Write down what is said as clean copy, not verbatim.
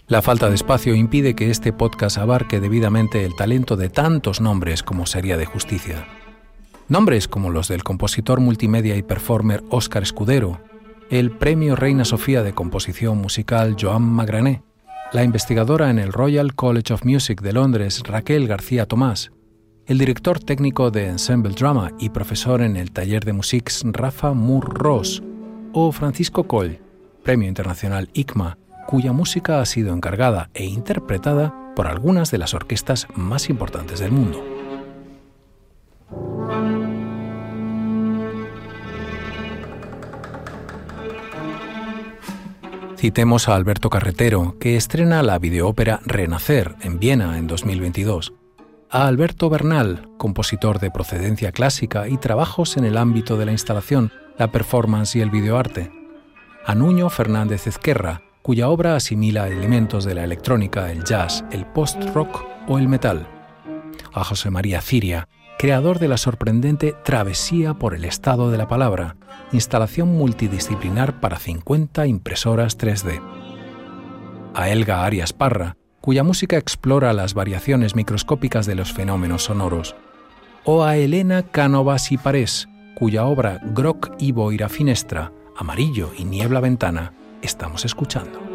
La falta de espacio impide que este podcast abarque debidamente el talento de tantos nombres como sería de justicia. Nombres como los del compositor multimedia y performer Óscar Escudero, el Premio Reina Sofía de Composición Musical Joan Magrané, la investigadora en el Royal College of Music de Londres Raquel García Tomás, el director técnico de Ensemble Drama y profesor en el Taller de Musics Rafa Mur-Ros, o Francisco Coll, Premio Internacional ICMA, cuya música ha sido encargada e interpretada por algunas de las orquestas más importantes del mundo. Citemos a Alberto Carretero, que estrena la videópera Renacer en Viena en 2022, a Alberto Bernal, compositor de procedencia clásica y trabajos en el ámbito de la instalación, la performance y el videoarte, a Nuño Fernández Ezquerra, cuya obra asimila elementos de la electrónica, el jazz, el post-rock o el metal, a José María Ciria, creador de la sorprendente Travesía por el Estado de la Palabra, instalación multidisciplinar para 50 impresoras 3D, a Elga Arias Parra, cuya música explora las variaciones microscópicas de los fenómenos sonoros, o a Elena Cánovas y Parés, cuya obra Groc y Boira Finestra, Amarillo y Niebla Ventana estamos escuchando.